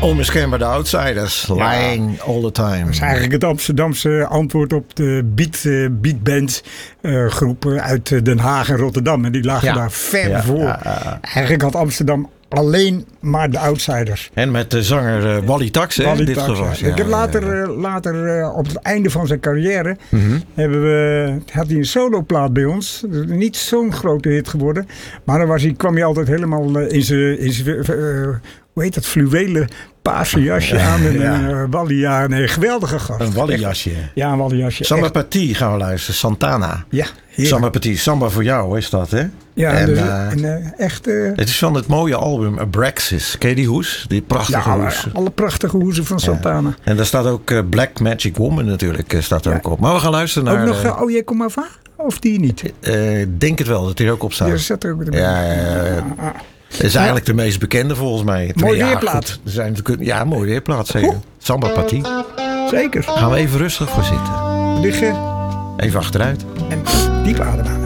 Onmiskenbaar Outsiders. Lying all the time. Dat is eigenlijk het Amsterdamse antwoord op de beatband groepen uit Den Haag en Rotterdam. En die lagen daar ver voor. Eigenlijk had Amsterdam alleen maar de Outsiders. En met de zanger Wally Tax in dit geval. Ik heb later op het einde van zijn carrière had hij een soloplaat bij ons. Niet zo'n grote hit geworden. Maar dan kwam hij altijd helemaal in zijn hoe heet dat, fluwelen paarse jasje aan en een Wally aan. Een geweldige gast. Een Wally jasje. Ja, een Wally jasje. Samba Patie gaan we luisteren. Santana. Ja. Samba Patie. Samba voor jou is dat, hè? Ja, echt... het is van het mooie album Abraxas. Ken je die hoes? Die prachtige hoes. Alle prachtige hoezen van Santana. Ja. En daar staat ook Black Magic Woman natuurlijk staat er ook op. Maar we gaan luisteren naar... Ook nog Jij kom maar van? Of die niet? Denk het wel, dat die er ook op staat. Ja, zet er ook erbij. Het is eigenlijk de meest bekende volgens mij. Mooi weerplaat. Mooi weerplaat, zeker. Samba Patie. Zeker. Gaan we even rustig voor zitten. Liggen. Even achteruit. En diep ademen.